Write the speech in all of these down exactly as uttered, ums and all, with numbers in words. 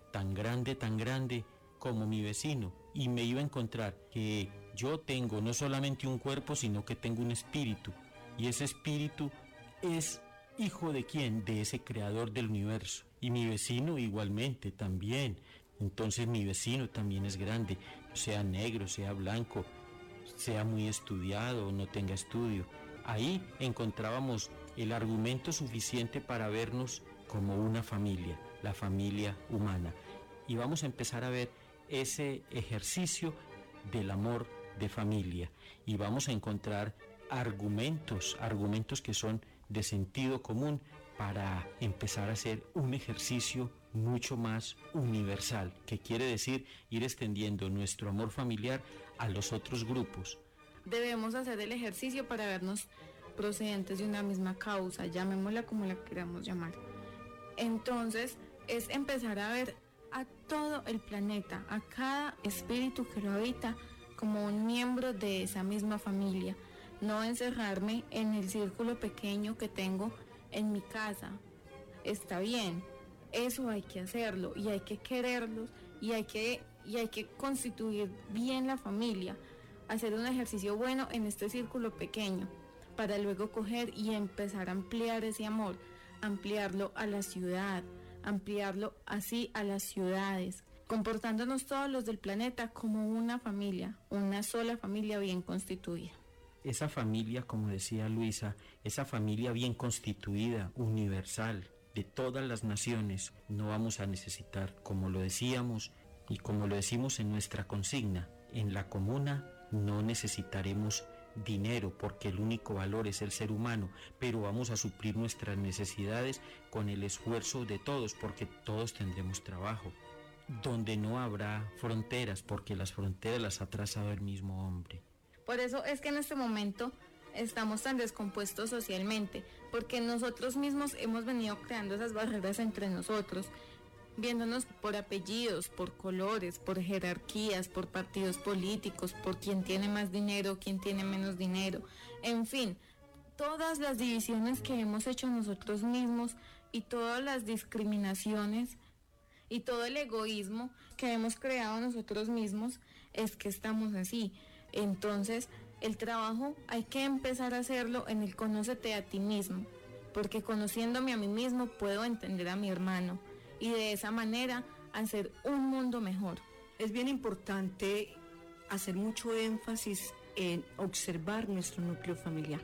tan grande, tan grande como mi vecino, y me iba a encontrar que yo tengo no solamente un cuerpo, sino que tengo un espíritu, y ese espíritu es hijo de quién, de ese creador del universo, y mi vecino igualmente también. Entonces mi vecino también es grande, sea negro, sea blanco, sea muy estudiado o no tenga estudio. Ahí encontrábamos el argumento suficiente para vernos como una familia, la familia humana. Y vamos a empezar a ver ese ejercicio del amor de familia. Y vamos a encontrar argumentos, argumentos que son de sentido común para empezar a hacer un ejercicio mucho más universal, que quiere decir ir extendiendo nuestro amor familiar a los otros grupos. Debemos hacer el ejercicio para vernos procedentes de una misma causa, llamémosla como la queramos llamar. Entonces, es empezar a ver a todo el planeta, a cada espíritu que lo habita, como un miembro de esa misma familia. No encerrarme en el círculo pequeño que tengo en mi casa. Está bien, eso hay que hacerlo y hay que quererlos y hay que, y hay que constituir bien la familia, hacer un ejercicio bueno en este círculo pequeño, para luego coger y empezar a ampliar ese amor, ampliarlo a la ciudad, ampliarlo así a las ciudades, comportándonos todos los del planeta como una familia, una sola familia bien constituida. Esa familia, como decía Luisa, esa familia bien constituida, universal, de todas las naciones, no vamos a necesitar, como lo decíamos y como lo decimos en nuestra consigna, en la comuna no necesitaremos dinero porque el único valor es el ser humano, pero vamos a suplir nuestras necesidades con el esfuerzo de todos porque todos tendremos trabajo, donde no habrá fronteras porque las fronteras las ha trazado el mismo hombre. Por eso es que en este momento estamos tan descompuestos socialmente, porque nosotros mismos hemos venido creando esas barreras entre nosotros, viéndonos por apellidos, por colores, por jerarquías, por partidos políticos, por quién tiene más dinero, quién tiene menos dinero, en fin, todas las divisiones que hemos hecho nosotros mismos y todas las discriminaciones y todo el egoísmo que hemos creado nosotros mismos, es que estamos así. Entonces, el trabajo hay que empezar a hacerlo en el conócete a ti mismo, porque conociéndome a mí mismo puedo entender a mi hermano y de esa manera hacer un mundo mejor. Es bien importante hacer mucho énfasis en observar nuestro núcleo familiar.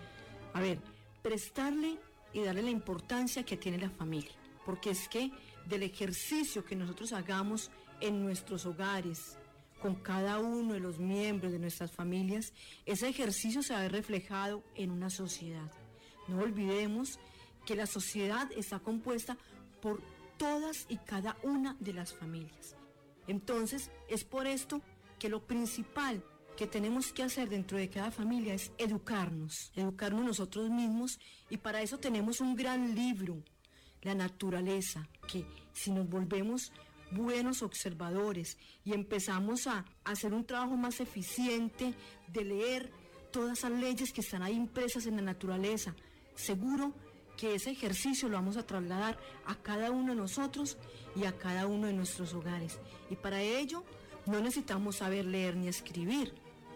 A ver, prestarle y darle la importancia que tiene la familia, porque es que del ejercicio que nosotros hagamos en nuestros hogares, con cada uno de los miembros de nuestras familias, ese ejercicio se va a ver reflejado en una sociedad. No olvidemos que la sociedad está compuesta por todas y cada una de las familias. Entonces, es por esto que lo principal que tenemos que hacer dentro de cada familia es educarnos, educarnos nosotros mismos, y para eso tenemos un gran libro, La naturaleza, que si nos volvemos buenos observadores y empezamos a hacer un trabajo más eficiente de leer todas esas leyes que están ahí impresas en la naturaleza, seguro que ese ejercicio lo vamos a trasladar a cada uno de nosotros y a cada uno de nuestros hogares. Y para ello no necesitamos saber leer ni escribir,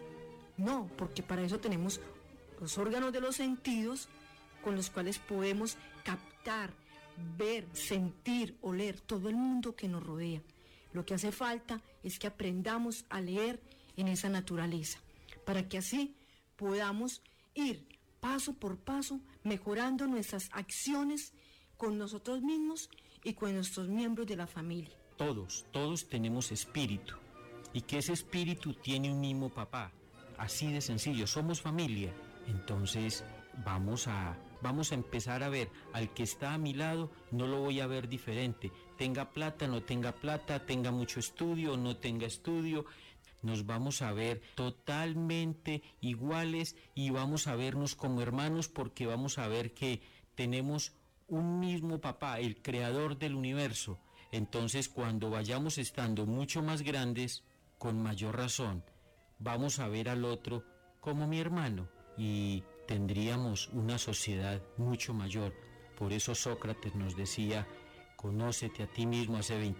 no, porque para eso tenemos los órganos de los sentidos con los cuales podemos captar, ver, sentir, oler todo el mundo que nos rodea. Lo que hace falta es que aprendamos a leer en esa naturaleza, para que así podamos ir paso por paso mejorando nuestras acciones con nosotros mismos y con nuestros miembros de la familia. Todos, todos tenemos espíritu, y que ese espíritu tiene un mismo papá, así de sencillo, somos familia. Entonces vamos a, vamos a empezar a ver al que está a mi lado, no lo voy a ver diferente, tenga plata, no tenga plata, tenga mucho estudio, no tenga estudio, nos vamos a ver totalmente iguales y vamos a vernos como hermanos, porque vamos a ver que tenemos un mismo papá, el creador del universo. Entonces, cuando vayamos estando mucho más grandes, con mayor razón, vamos a ver al otro como mi hermano y tendríamos una sociedad mucho mayor. Por eso Sócrates nos decía: conócete a ti mismo hace